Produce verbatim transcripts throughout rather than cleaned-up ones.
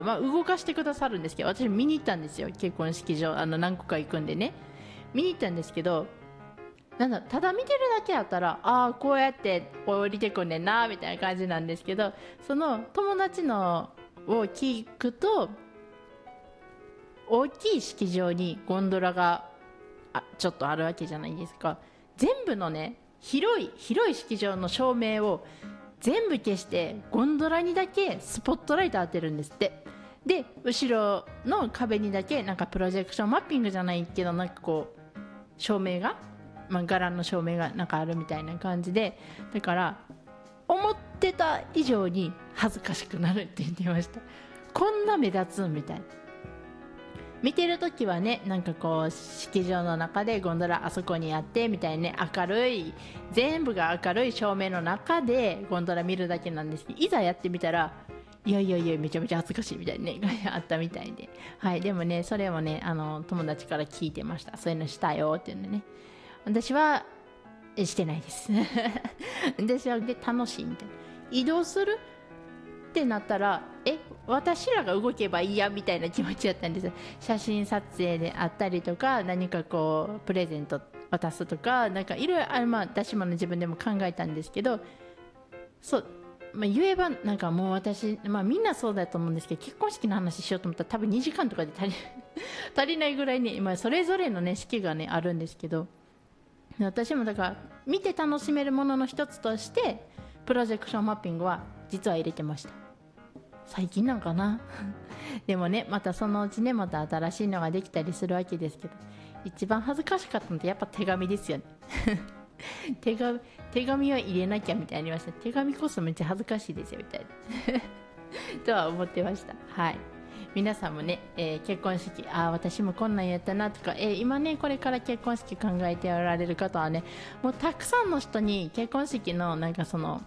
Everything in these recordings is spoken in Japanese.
まあ、動かしてくださるんですけど、私見に行ったんですよ、結婚式場。あの何個か行くんでね、見に行ったんですけど、なんだただ見てるだけやったら、ああこうやって降りてくんねんなみたいな感じなんですけど、その友達のを聞くと、大きい式場にゴンドラがあちょっとあるわけじゃないですか。全部のね、広い広い式場の照明を全部消してゴンドラにだけスポットライト当てるんですって。で後ろの壁にだけなんかプロジェクションマッピングじゃないけど、なんかこう照明が、まあ、柄の照明がなんかあるみたいな感じで、だから思ってた以上に恥ずかしくなるって言ってました。こんな目立つみたいな。見てるときはね、なんかこう式場の中でゴンドラあそこにあってみたいにね、明るい、全部が明るい照明の中でゴンドラ見るだけなんですけど、いざやってみたら、いやいやいやめちゃめちゃ恥ずかしいみたいにねあったみたいで、はい、でもねそれもね、あの友達から聞いてました。そういうのしたよっていうのね。私はしてないです私はで楽しいみたいな。移動するってなったら、え私らが動けばいいやみたいな気持ちだったんですよ。写真撮影であったりとか、何かこうプレゼント渡すとか、なんかいろいろ、まあ私も自分でも考えたんですけど、そう、まあ、言えばなんかもう私、まあみんなそうだと思うんですけど、結婚式の話しようと思ったら多分にじかんとかで足り足りないぐらいに、まあ、それぞれのね式がねあるんですけど、私もだから見て楽しめるものの一つとしてプロジェクションマッピングは実は入れてました。最近なんかなでもね、またそのうちね、また新しいのができたりするわけですけど、一番恥ずかしかったのってやっぱ手紙ですよね手紙手紙は入れなきゃみたいに言いました。手紙こそめっちゃ恥ずかしいですよみたいなとは思ってました。はい、皆さんもね、えー結婚式、ああ私もこんなんやったなとか、えー今ねこれから結婚式考えておられる方はね、もうたくさんの人に結婚式のなんかその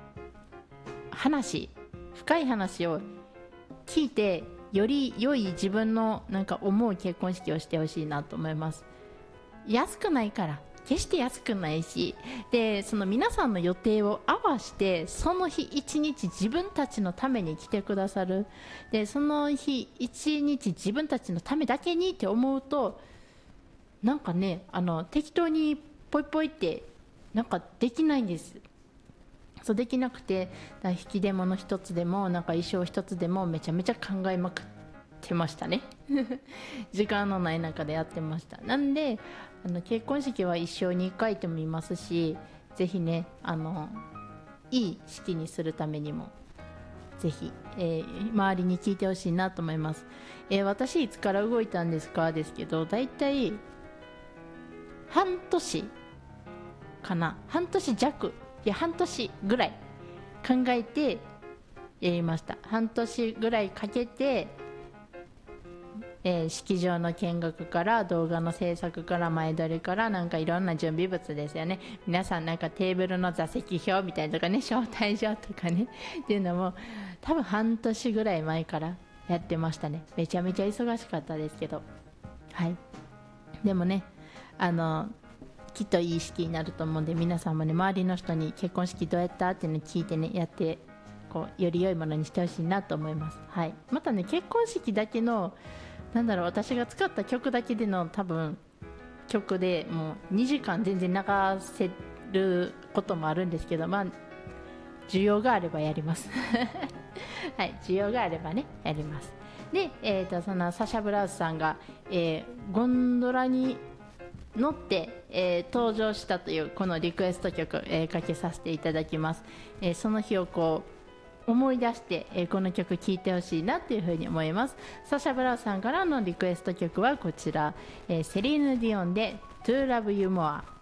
話、深い話を聞いて、より良い自分のなんか思う結婚式をしてほしいなと思います。安くないから、決して安くないし、でその皆さんの予定を合わせてその日一日自分たちのために来てくださる。でその日一日自分たちのためだけにって思うと、なんかね、あの適当にポイポイってなんかできないんです。そうできなくて、だから引き出物一つでもなんか衣装一つでもめちゃめちゃ考えまくってましたね時間のない中でやってました。なんであの結婚式は一生にいっかいとも見ますし、ぜひね、あのいい式にするためにもぜひ、えー周りに聞いてほしいなと思います。えー私いつから動いたんですかですけど、だいたい半年かな、半年弱、いや半年ぐらい考えてやりました。半年ぐらいかけて、えー式場の見学から動画の制作から前撮りからなんかいろんな準備物ですよね。皆さんなんかテーブルの座席表みたいなとかね、招待状とかねっていうのも多分半年ぐらい前からやってましたね。めちゃめちゃ忙しかったですけど、はい、でもね、あのきっといい式になると思うんで、皆さんもね周りの人に結婚式どうやったっていうのを聞いてね、やってこうより良いものにしてほしいなと思います。はい、またね結婚式だけのなんだろう、私が使った曲だけでの多分曲でもうにじかん全然流せることもあるんですけど、まあ需要があればやりますはい需要があればねやります。で、えー、とそのサシャ・ブラウスさんが、えーゴンドラに乗って、えー登場したというこのリクエスト曲、えーかけさせていただきます。えーその日をこう思い出して、えーこの曲聴いてほしいなというふうに思います。サシャ・ブラウスさんからのリクエスト曲はこちら、えーセリーヌ・ディオンで To Love You More。